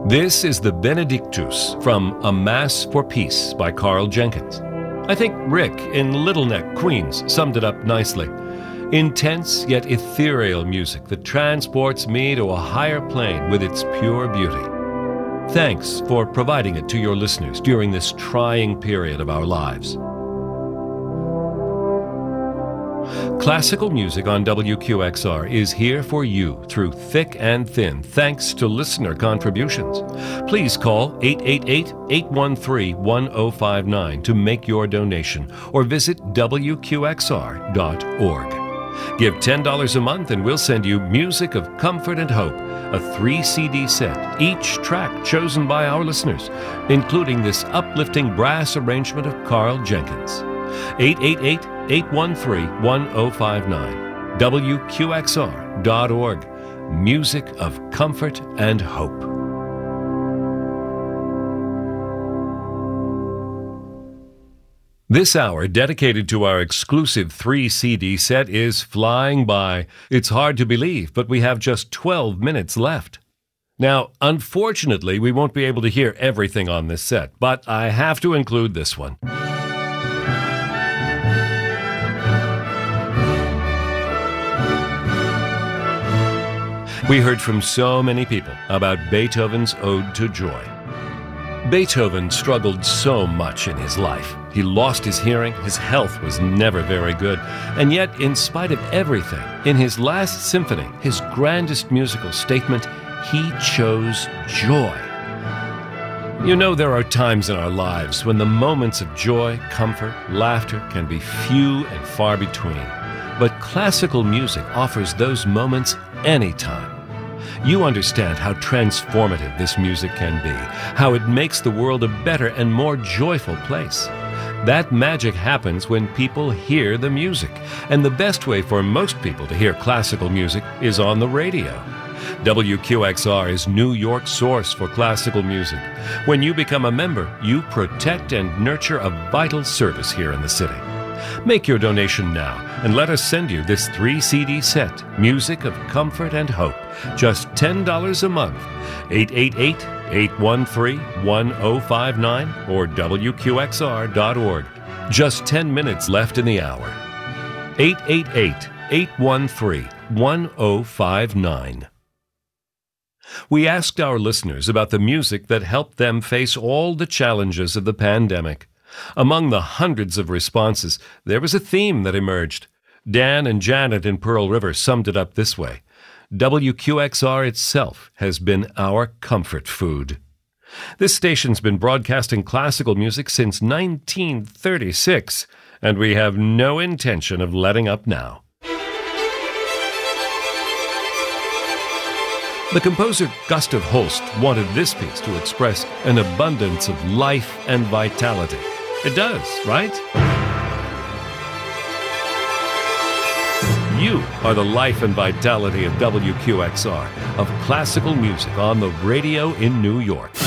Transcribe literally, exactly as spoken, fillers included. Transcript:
This is the Benedictus from A Mass for Peace by Carl Jenkins. I think Rick in Little Neck, Queens, summed it up nicely. Intense yet ethereal music that transports me to a higher plane with its pure beauty. Thanks for providing it to your listeners during this trying period of our lives. Classical music on W Q X R is here for you through thick and thin, thanks to listener contributions. Please call eight eight eight, eight one three, one zero five nine to make your donation or visit W Q X R dot org. Give ten dollars a month and we'll send you Music of Comfort and Hope, a three C D set, each track chosen by our listeners, including this uplifting brass arrangement of Carl Jenkins. eight eight eight, eight one three, one zero five nine. W Q X R dot org. Music of Comfort and Hope. This hour, dedicated to our exclusive three C D set, is flying by. It's hard to believe, but we have just twelve minutes left. Now, unfortunately, we won't be able to hear everything on this set, but I have to include this one. We heard from so many people about Beethoven's Ode to Joy. Beethoven struggled so much in his life. He lost his hearing, his health was never very good, and yet, in spite of everything, in his last symphony, his grandest musical statement, he chose joy. You know, there are times in our lives when the moments of joy, comfort, laughter can be few and far between. But classical music offers those moments anytime. You understand how transformative this music can be, how it makes the world a better and more joyful place. That magic happens when people hear the music, and the best way for most people to hear classical music is on the radio. W Q X R is New York's source for classical music. When you become a member, you protect and nurture a vital service here in the city. Make your donation now and let us send you this three C D set, Music of Comfort and Hope, just ten dollars a month. eight eight eight, eight one three, one zero five nine or W Q X R dot org. Just ten minutes left in the hour. eight eight eight, eight one three, one zero five nine. We asked our listeners about the music that helped them face all the challenges of the pandemic. Among the hundreds of responses, there was a theme that emerged. Dan and Janet in Pearl River summed it up this way. W Q X R itself has been our comfort food. This station's been broadcasting classical music since nineteen thirty-six, and we have no intention of letting up now. The composer Gustav Holst wanted this piece to express an abundance of life and vitality. It does, right? You are the life and vitality of W Q X R, of classical music on the radio in New York.